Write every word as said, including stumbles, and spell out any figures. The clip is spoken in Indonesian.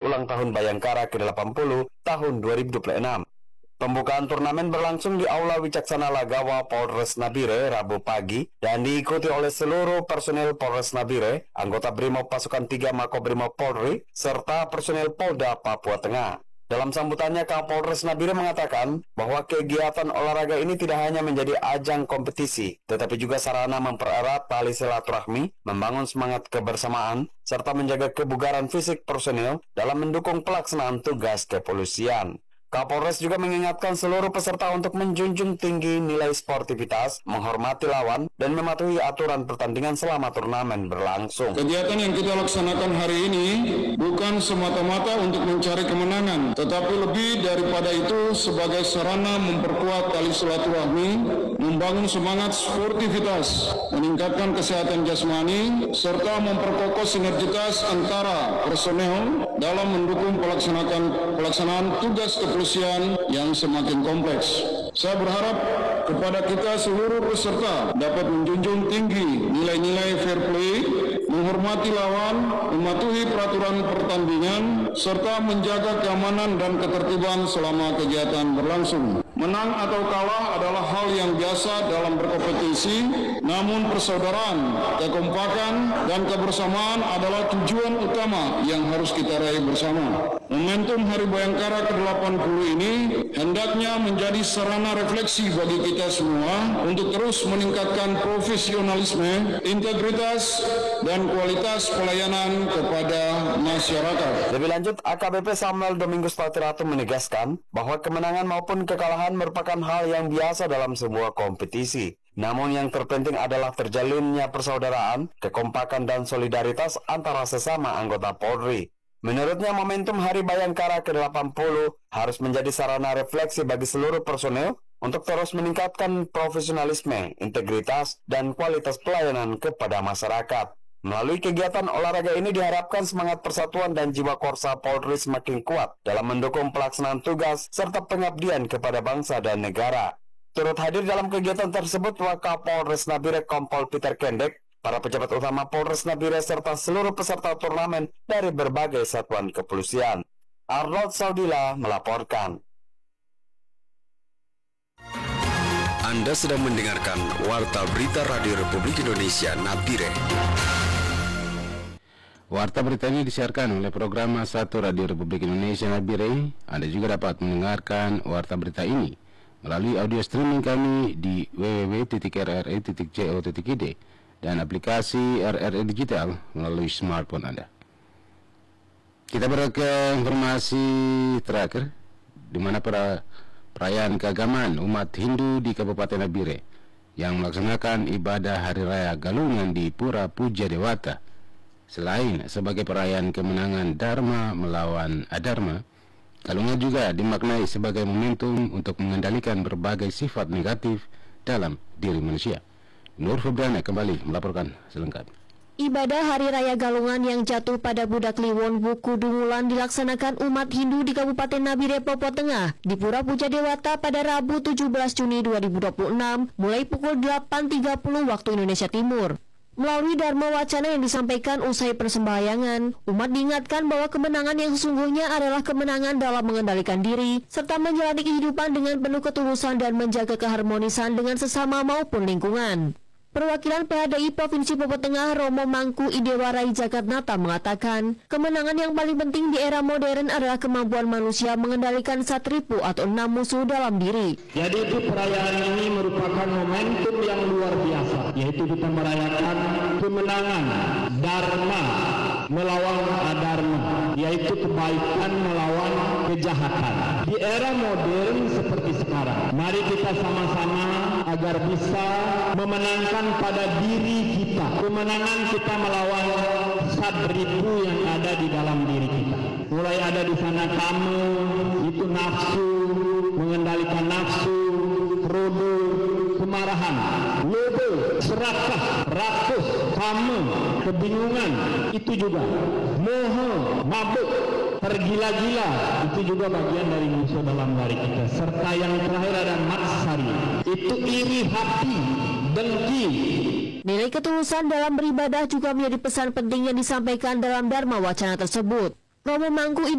ulang tahun Bayangkara ke delapan puluh tahun dua ribu dua puluh enam. Pembukaan turnamen berlangsung di Aula Wicaksana Lagawa Polres Nabire Rabu pagi dan diikuti oleh seluruh personel Polres Nabire, anggota Brimob Pasukan tiga Makobrimob Polri, serta personel Polda Papua Tengah. Dalam sambutannya, Kapolres Nabire mengatakan bahwa kegiatan olahraga ini tidak hanya menjadi ajang kompetisi, tetapi juga sarana mempererat tali silaturahmi, membangun semangat kebersamaan, serta menjaga kebugaran fisik personil dalam mendukung pelaksanaan tugas kepolisian. Kapolres juga mengingatkan seluruh peserta untuk menjunjung tinggi nilai sportivitas, menghormati lawan, dan mematuhi aturan pertandingan selama turnamen berlangsung. Kegiatan yang kita laksanakan hari ini bukan semata-mata untuk mencari kemenangan, tetapi lebih daripada itu sebagai sarana memperkuat tali silaturahmi, membangun semangat sportivitas, meningkatkan kesehatan jasmani, serta memperkokoh sinergitas antara personel dalam mendukung pelaksanaan pelaksanaan tugas kepolisian yang semakin kompleks. Saya berharap kepada kita seluruh peserta dapat menjunjung tinggi nilai-nilai fair play, menghormati lawan, mematuhi peraturan pertandingan, serta menjaga keamanan dan ketertiban selama kegiatan berlangsung. Menang atau kalah adalah hal yang biasa dalam berkompetisi, namun persaudaraan, kekompakan, dan kebersamaan adalah tujuan utama yang harus kita raih bersama. Momentum Hari Bayangkara ke delapan puluh ini hendaknya menjadi sarana refleksi bagi kita semua untuk terus meningkatkan profesionalisme, integritas, dan kualitas pelayanan kepada masyarakat. Lebih lanjut, A K B P Samuel Domingus Patiratu menegaskan bahwa kemenangan maupun kekalahan merupakan hal yang biasa dalam sebuah kompetisi. Namun yang terpenting adalah terjalinnya persaudaraan, kekompakan, dan solidaritas antara sesama anggota Polri. Menurutnya, momentum Hari Bayangkara ke delapan puluh harus menjadi sarana refleksi bagi seluruh personel untuk terus meningkatkan profesionalisme, integritas, dan kualitas pelayanan kepada masyarakat. Melalui kegiatan olahraga ini diharapkan semangat persatuan dan jiwa korsa Polri semakin kuat dalam mendukung pelaksanaan tugas serta pengabdian kepada bangsa dan negara. Turut hadir dalam kegiatan tersebut Wakapolres Nabire Kompol Peter Kendek, para pejabat utama Polres Nabire, serta seluruh peserta turnamen dari berbagai satuan kepolisian. Arnold Saudila melaporkan. Anda sedang mendengarkan Warta Berita Radio Republik Indonesia Nabire. Warta berita ini disiarkan oleh program satu Radio Republik Indonesia Nabire. Anda juga dapat mendengarkan warta berita ini melalui audio streaming kami di w w w titik r r e titik co titik i d dan aplikasi R R E Digital melalui smartphone Anda. Kita beralih ke informasi terakhir, di mana para perayaan keagamaan umat Hindu di Kabupaten Nabire yang melaksanakan ibadah Hari Raya Galungan di Pura Puja Dewata, selain sebagai perayaan kemenangan Dharma melawan Adharma, Galungan juga dimaknai sebagai momentum untuk mengendalikan berbagai sifat negatif dalam diri manusia. Nur Febriana kembali melaporkan selengkapnya. Ibadah Hari Raya Galungan yang jatuh pada budak Kliwon Wuku Dungulan dilaksanakan umat Hindu di Kabupaten Nabire, Papua Tengah di Pura Puja Dewata pada Rabu tujuh belas Juni dua ribu dua puluh enam mulai pukul delapan tiga puluh waktu Indonesia Timur. Melalui Dharma Wacana yang disampaikan usai persembahyangan, umat diingatkan bahwa kemenangan yang sesungguhnya adalah kemenangan dalam mengendalikan diri, serta menjalani kehidupan dengan penuh ketulusan dan menjaga keharmonisan dengan sesama maupun lingkungan. Perwakilan P H D I Provinsi Papua Tengah Romo Mangku Idewarai Jagatnata mengatakan, kemenangan yang paling penting di era modern adalah kemampuan manusia mengendalikan satripu atau enam musuh dalam diri. Jadi itu perayaan ini merupakan momentum yang luar biasa, yaitu kita merayakan kemenangan Dharma melawan Adharma, yaitu kebaikan melawan kejahatan. Di era modern seperti sekarang, mari kita sama-sama agar bisa memenangkan pada diri kita, kemenangan kita melawan satripu yang ada di dalam diri kita. Mulai ada di sana kamu, itu nafsu, mengendalikan nafsu, rodo, kemarahan, lodo, serakah, rakus, kamu, kebingungan, itu juga moho, mabuk, tergila-gila, itu juga bagian dari musuh dalam diri kita. Serta yang terakhir ada matsari, itu iri hati, dengki. Nilai ketulusan dalam beribadah juga menjadi pesan penting yang disampaikan dalam Dharma Wacana tersebut. Romo Mangku